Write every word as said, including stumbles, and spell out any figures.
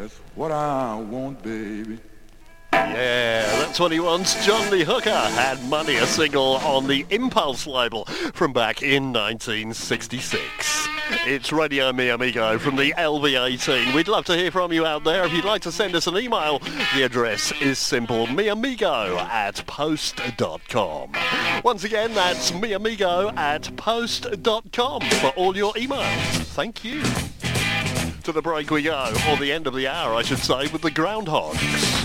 That's what I want, baby. Yeah, that's what he wants. John Lee Hooker had Money, a single on the Impulse label from back in nineteen sixty-six. It's Radio Mi Amigo from the L V eighteen. We'd love to hear from you out there. If you'd like to send us an email, the address is simple, miamigo at post dot com. Once again, that's miamigo at post dot com for all your emails. Thank you. To the break we go, or the end of the hour, I should say, with the Groundhogs.